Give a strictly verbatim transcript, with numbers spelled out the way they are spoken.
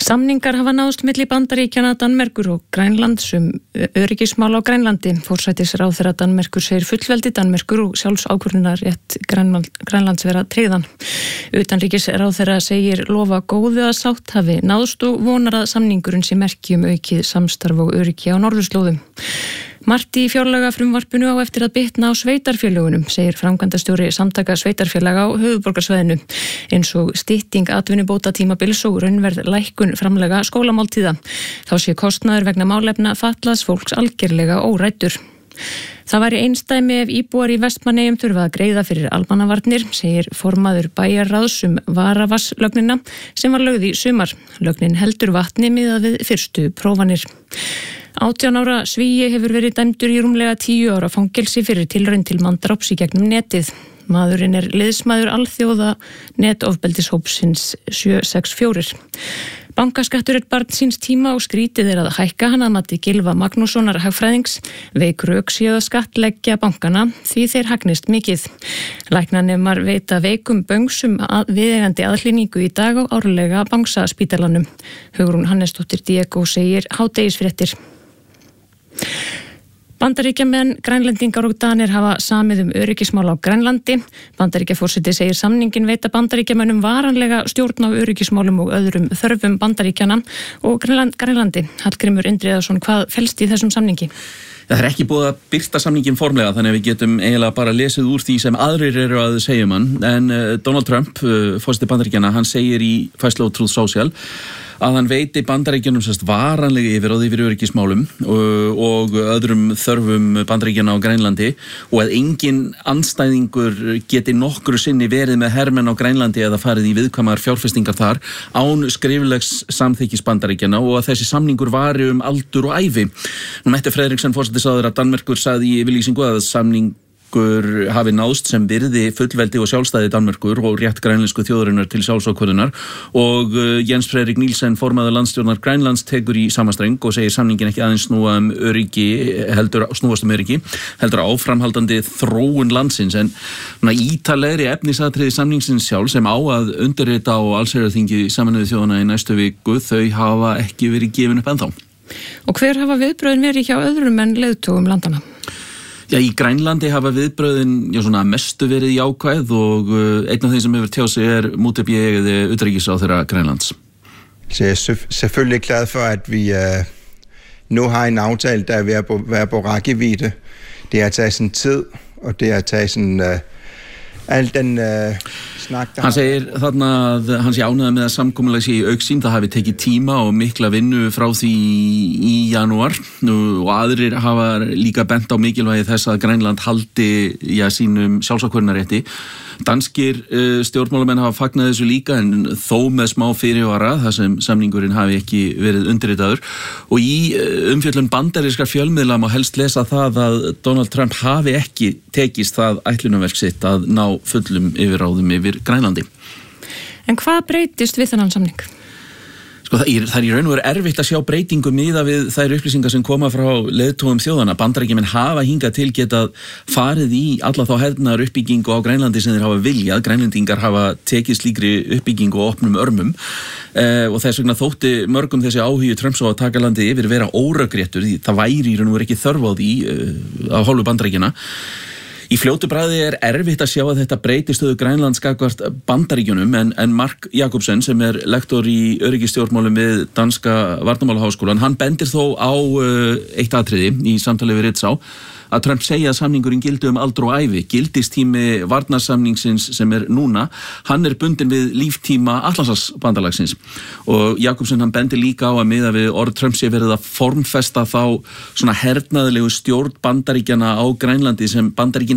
Samningar hafa náðst milli Bandaríkjanna, Danmerkur og Grænlands um öryggismál á Grænlandi. Forsætisráðherra Danmerkur segir fullveldi Danmerkur og sjálfsákvörðunarrétt Grænland, Grænlands vera tryggðan. Utanríkisráðherra segir lofa góðu að sátt hafi náðst og vonar að samningurinn sé merki um aukið samstarf og öryggi á norðurslóðum. Margt í fjárlagafrumvarpinu á eftir að bitna á sveitarfélögunum, segir framkvæmdastjóri samtaka sveitarfélaga á höfuðborgarsvæðinu, eins og stytting atvinnubótatímabils og raunverð lækkun framlega skólamáltíða. Þá sé kostnaður vegna málefna fatlaðs fólks algerlega óræddur. Það væri einsdæmi ef íbúar í Vestmannaeyjum þurfa að greiða fyrir almannavarnir, segir formaður bæjarráðs um Varavatnslögnina sem var lögð í sumar. Lögnin heldur vatni miðað við fyrstu prófanir. átján ára Svíi hefur verið dæmdur í rúmlega tíu ára fangelsi fyrir tilraun til manndráps í gegnum netið. Maðurinn er liðsmaður alþjóða netofbeldishópsins sjö sex fjögur. Bankaskattur er barn síns tíma og skrítið er að hækka hann að mati Gylfa Magnússonar hagfræðings. Veik rök séu að skattleggja bankana því þeir hagnist mikið. Læknanemar veita veikum böngsum að viðeigandi aðhlynningu í dag og árlega Bangsaspítalanum. Hugrún Hannesdóttir Diego segir hádegisfréttir. Bandaríkjamenn, Grænlendingar og Danir hafa samið um öryggismál á Grænlandi. Bandaríkjaforseti segir samningin veita Bandaríkjamönnum varanlega stjórn á öryggismálum og öðrum þörfum Bandaríkjana og Grænland, Grænlandi. Hallgrímur Indriðason, hvað felst í þessum samningi? Það er ekki búið að birta samningin formlega, þannig að við getum eiginlega bara lesið úr því sem aðrir eru að segja um hann. En uh, Donald Trump, uh, forseti Bandaríkjana, hann segir í færslu á Truth Social að hann veiti Bandaríkjanum sérst varanlega yfir á því fyrir öryggismálum og, og öðrum þörfum Bandaríkjana á Grænlandi og að engin andstæðingur geti nokkru sinni verið með hermenn á Grænlandi eða farið í viðkvæmar fjárfestingar þar án skriflegs samþykkis Bandaríkjana og að þessi samningur vari um aldur og ævi. Nú Mette Frederiksen forsætisráðherra Danmerkur sagði í yfirlýsingu að samning hafi náðst sem virði fullveldi og sjálfstæði Danmerkur og rétt grænlensku þjóðarinnar til sjálfsákvörðunar og Jens Fredrik Nielsen, formaður landsstjórnar Grænlands, tekur í sama streng og segir samningin ekki aðeins snúa um öryggi, heldur snúast um öryggi, heldur áframhaldandi þróun landsins. En ítalegri efnisatriði samningsins sjálf sem á að undirrita á allsherjarþingi Sameinuðu þjóðanna í næstu viku, þau hafa ekki verið gefin upp ennþá. Og hver hafa viðbröðin verið hjá öðrum en leiðtogum landana? Já, í Grænlandi hafa viðbröðin já, svona, mestu verið jákvæð og uh, einn af þeim sem hefur tjáð sig er Muttebje, udenrigsráðherra Grænlands. Så jeg er selvfølgelig glad for, at vi uh, nu har en aftale, der er ved at være på rækkevidde. Det har taget sin tid, og det har taget sin... Uh, all den... Uh, Hann segir þarna að hann sé ánægður með að samkomulag sé í augsýn, það hafi tekið tíma og mikla vinnu frá því í janúar og aðrir hafa líka bent á mikilvægi þess að Grænland haldi já, sínum sjálfsákvörðunarrétti. Danskir uh, stjórnmálamenn hafa fagnað þessu líka en þó með smá fyrirvara þar sem samningurinn hafi ekki verið undirritaður og í uh, umfjöllun bandarískra fjölmiðla má helst lesa það að Donald Trump hafi ekki tekist það ætlunarverk sitt að ná fullum yfirráðum yfir Grænlandi. En hvað breytist við þennan samning? Sko, það, er, það er í raun og veru erfitt að sjá breytingu miða við þær upplýsingar sem koma frá leiðtogum þjóðana. Bandaríkjamenn hafa hingað til getað farið í alla þá hernaðar uppbyggingu á Grænlandi sem þeir hafa viljað. Grænlendingar hafa tekið slíkri uppbyggingu og opnum örmum eh, og þess vegna þótti mörgum þessi áhugi Trumps á að taka landið yfir vera órökréttur. Það væri í raun og veru ekki þörf á því eh, af hálfu Bandaríkjanna. Í fljótu bragði er erfitt að sjá að þetta breyti stöðu Grænlands gagnvart Bandaríkjunum en, en Mark Jacobsen sem er lektor í öryggisstjórnmálum við Danska Varnarmálaháskólan, hann bendir þó á uh, eitt atriði í samtali við Ritzau að Trump segja að samningurinn gildi um aldur og ævi. Gildistími varnarsamningsins sem er núna, hann er bundin við líftíma Atlantshafsbandalagsins og Jacobsen hann bendir líka á að miða við orð Trump sé verið að formfesta þá svona hernaðilegu stjórn Bandaríkjana á Grænlandi sem Bandaríkin